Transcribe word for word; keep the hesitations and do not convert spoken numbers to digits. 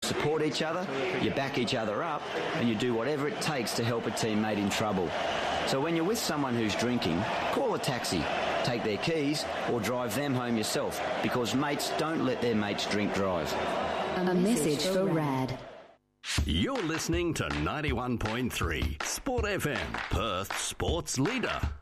support each other, you back each other up, and you do whatever it takes to help a teammate in trouble. So when you're with someone who's drinking, call a taxi, take their keys, or drive them home yourself, because mates don't let their mates drink drive. A message for RAD. You're listening to ninety-one point three Sport F M, Perth's sports leader.